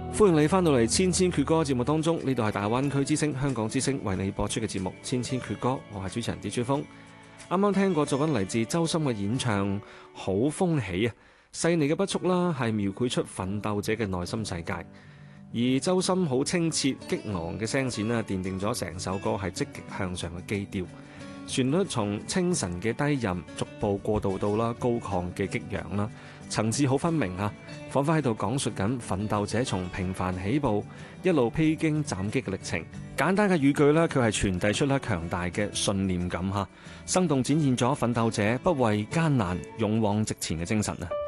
歡迎你翻到嚟千千闕歌節目當中，呢度係大灣區之聲、香港之聲為你播出嘅節目《千千闕歌》，我係主持人李雪峰。啱啱聽過作品嚟自周深嘅演唱，好歡喜啊！細膩嘅筆觸啦，係描繪出奮鬥者嘅內心世界。而周深好清澈激昂嘅聲線啦，奠定咗成首歌係積極向上嘅基調。旋律從清晨嘅低吟逐步過渡到高亢嘅激揚啦，層次好分明啊，彷彿喺度講述緊奮鬥者從平凡起步一路披荊斬棘嘅歷程。簡單嘅語句咧，佢係傳遞出強大嘅信念感，生動展現咗奮鬥者不畏艱難勇往直前嘅精神啊！